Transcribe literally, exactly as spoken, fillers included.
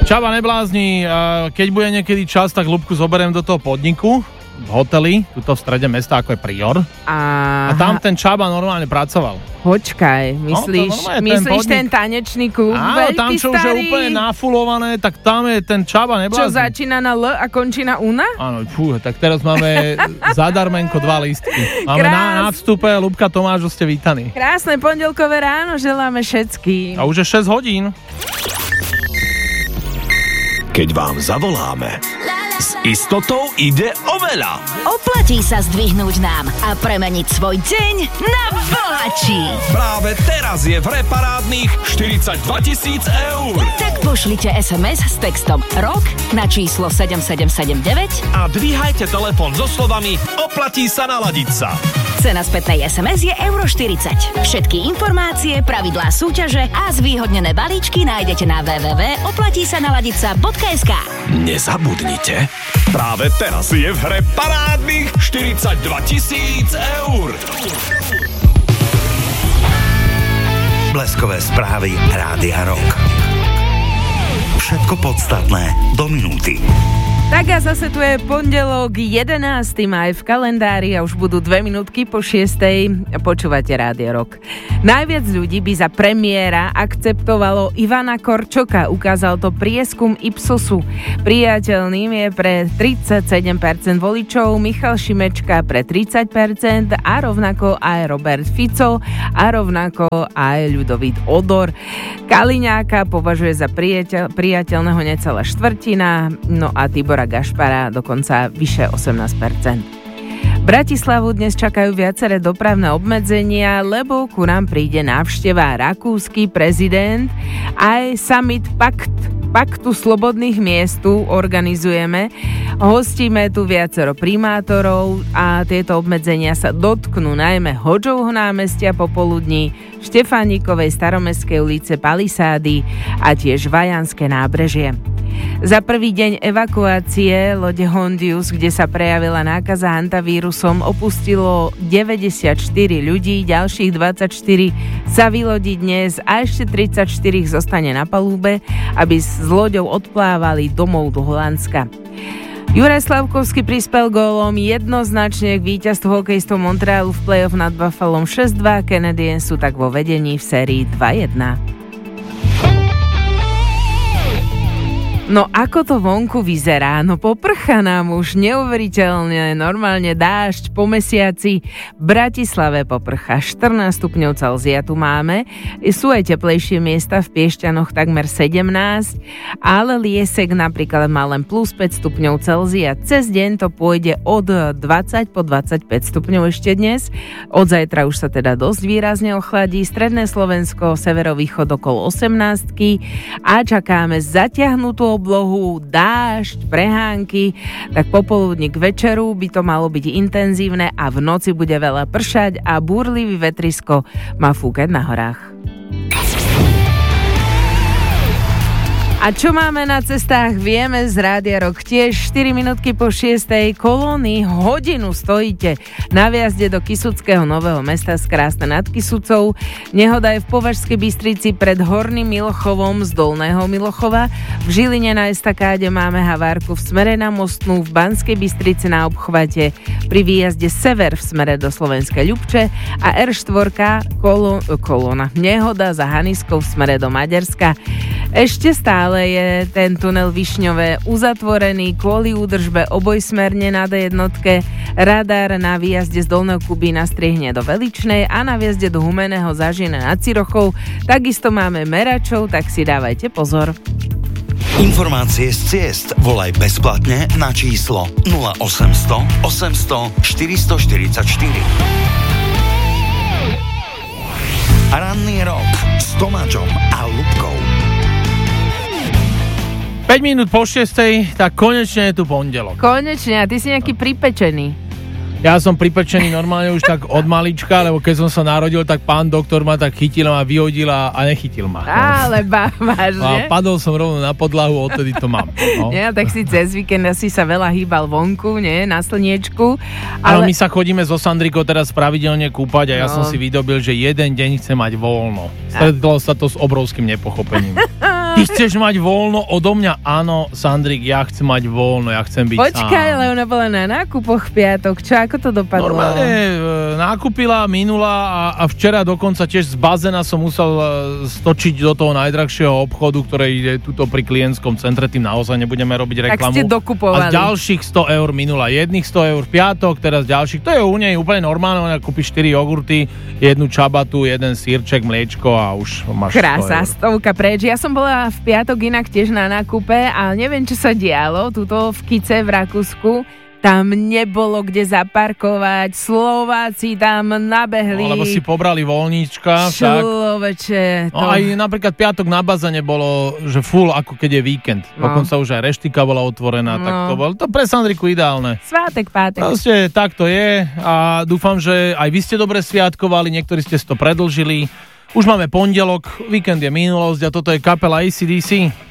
Čaba neblázni, keď bude niekedy čas, tak Ľubku zoberiem do toho podniku v hoteli, tuto v strede mesta, ako je Prior. Aha. A tam ten Čaba normálne pracoval. Počkaj, myslíš, no, ten, myslíš podnik... ten tanečný klub? Áno, tam, čo starý? už je úplne nafulované, tak tam je ten Čaba neblázni. Čo začína na L a končí na U N A? Áno, fú, tak teraz máme zadarmenko dva lístky. Máme Krás... na, na vstupe Ľubka Tomáš, ste vítaní. Krásne pondelkové ráno želáme všetkým. A už je šesť hodín. Keď vám zavoláme, s istotou ide o veľa. Oplatí sa zdvihnúť nám a premeniť svoj deň na bohatší. Práve teraz je v hre parádnych štyridsaťdva tisíc eur. Tak pošlite es em es s textom ROK na číslo sedem sedem sedem deväť A dvíhajte telefón so slovami oplatí sa naladiť sa. Cena spätnej es em es je euro štyridsať. Všetky informácie, pravidlá súťaže a zvýhodnené balíčky nájdete na w w w bodka oplatí sa naladiť sa bodka es ká. Nezabudnite, práve teraz je v hre parádnych štyridsaťdva tisíc eur. Bleskové správy Rádia Rock. Všetko podstatné do minúty. Tak a zase tu je pondelok jedenásteho mája v kalendári a už budú dve minútky po šiestej. Počúvate Rádio Rock. Najviac ľudí by za premiéra akceptovalo Ivana Korčoka. Ukázal to prieskum Ipsosu. Priateľným je pre tridsaťsedem percent voličov, Michal Šimečka pre tridsať percent a rovnako aj Robert Fico a rovnako aj Ľudovít Odor. Kaliňáka považuje za priateľ, priateľného necelá štvrtina, no a Tibor Gašpara dokonca vyše osemnásť percent. Bratislavu dnes čakajú viaceré dopravné obmedzenia, lebo ku nám príde návšteva rakúsky prezident. Aj summit Pakt, Paktu slobodných miest tu organizujeme. Hostíme tu viacero primátorov a tieto obmedzenia sa dotknú najmä Hodžovho námestia popoludní, Štefánikovej, Staromestskej ulice, Palisády a tiež Vajanské nábrežie. Za prvý deň evakuácie lode Hondius, kde sa prejavila nákaza hantavírusom, opustilo deväťdesiatštyri ľudí, ďalších dvadsaťštyri sa vylodí dnes a ešte tridsaťštyri zostane na palube, aby s loďou odplávali domov do Holandska. Juraj Slavkovský prispel gólom jednoznačne k víťazstvu hokejistov Montrealu v play-off nad Buffalom šesť dva, Canadiens sú tak vo vedení v sérii dva jedna. No ako to vonku vyzerá? No poprcha nám už neuveriteľne, normálne dážď po mesiaci. V Bratislave poprcha, štrnásť stupňov Celzia tu máme. Sú aj teplejšie miesta, v Piešťanoch takmer sedemnásť, ale Liesek napríklad má len plus päť stupňov Celzia. Cez deň to pôjde od dvadsať po dvadsaťpäť stupňov ešte dnes. Od zajtra už sa teda dosť výrazne ochladí. Stredné Slovensko, severovýchod okolo osemnástky a čakáme zatiahnutú oblohu, dážď, prehánky, tak popoludní k večeru by to malo byť intenzívne a v noci bude veľa pršať a búrlivý vetrisko má fúkať na horách. A čo máme na cestách, vieme z Rádia Rock tiež. štyri minútky po šiestej kolóny hodinu stojíte na vjazde do Kysuckého Nového Mesta z Krásne nad Kysucou. Nehoda je v Považskej Bystrici pred Horným Milochovom z Dolného Milochova. V Žiline na estakáde máme havárku v smere na Mostnú, v Banskej Bystrici na obchvate pri výjazde sever v smere do Slovenskej Ľubče a er štyri kolo, kolóna nehoda za Haniskou v smere do Maďarska. Ešte stále je ten tunel Višňové uzatvorený kvôli údržbe obojsmerne na dé jednotke. Radar na výjazde z Dolného Kubína striehne do Veličnej a na výjazde do Humenného Zážina nad Cirochou. Takisto máme meračov, tak si dávajte pozor. Informácie z ciest volaj bezplatne na číslo nula osemsto osemsto štyristoštyridsaťštyri. Ranný rok s Tomáčom a Ľubkou. päť minút po šiestej, tak konečne je tu pondelok. Konečne, a ty si nejaký pripečený. Ja som pripečený normálne už tak od malička, lebo keď som sa narodil, tak pán doktor ma tak chytil a vyhodil a, a nechytil ma. Ale ba, vážne? A padol som rovno na podlahu, odtedy to mám. No. Nie, tak si cez víkend asi sa veľa hýbal vonku, nie, na slniečku. Ale my sa chodíme so Sandrikou teraz pravidelne kúpať a ja no. som si vydobil, že jeden deň chcem mať voľno. Stretlo sa to s obrovským nepochopením. Ty chceš mať voľno odo mňa? Áno, Sandrik, ja chcem mať voľno, ja chcem byť Počkaj, sám. ale ona bola na nákupoch v piatok. Čo, ako to dopadlo? Normálne e, nákupila, minula a, a včera dokonca tiež z bazéna som musel e, stočiť do toho najdrahšieho obchodu, ktorý je tuto pri klientskom centre, tým naozaj nebudeme robiť reklamu. Tak ste dokupovali. A ďalších sto eur minula. Jedných sto eur v piatok, teraz ďalších. To je u nej úplne normálne, ona kúpi štyri jogurty, jednu čabatu, jeden sírček, mliečko a už máš Krása, sto eur. stovka preč. Ja som bola v piatok inak tiež na nákupe a neviem, čo sa dialo tuto v Kice v Rakúsku. Tam nebolo kde zaparkovať, Slováci tam nabehli. No, lebo si pobrali voľníčka. Človeče. No, aj napríklad piatok na bazene bolo, že full, ako keď je víkend. No. Dokonca už aj reštika bola otvorená, no. Tak to bolo to pre Sandriku ideálne. Svátek, pátek. Proste tak to je a dúfam, že aj vy ste dobre sviatkovali, niektorí ste si to predlžili. Už máme pondelok, víkend je minulosť a toto je kapela á cé dé cé.